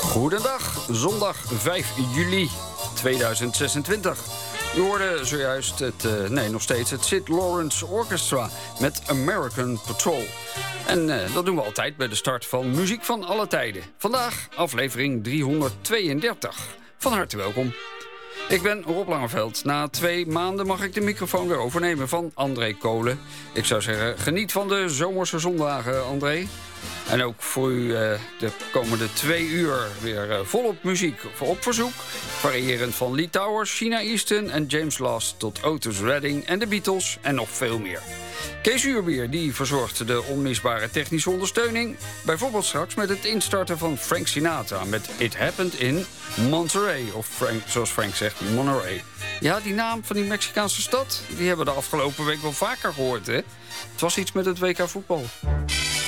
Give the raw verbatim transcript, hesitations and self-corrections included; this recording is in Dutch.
Goedendag, zondag vijf juli tweeduizend zesentwintig. U hoorde zojuist het, uh, nee, nog steeds het Sid Lawrence Orchestra met American Patrol. En uh, dat doen we altijd bij de start van Muziek van alle tijden. Vandaag aflevering driehonderdtweeëndertig. Van harte welkom. Ik ben Rob Langeveld. Na twee maanden mag ik de microfoon weer overnemen van André Kolen. Ik zou zeggen, geniet van de zomerse zondagen, André. En ook voor u uh, de komende twee uur weer uh, volop muziek op verzoek. Variërend van Lee Towers, China Easton en James Last tot Otis Redding en de Beatles en nog veel meer. Kees Uurbier die verzorgt de onmisbare technische ondersteuning. Bijvoorbeeld straks met het instarten van Frank Sinatra met It Happened in Monterey. Of Frank, zoals Frank zegt, Monterey. Ja, die naam van die Mexicaanse stad, die hebben we de afgelopen week wel vaker gehoord, hè? Het was iets met het W K voetbal.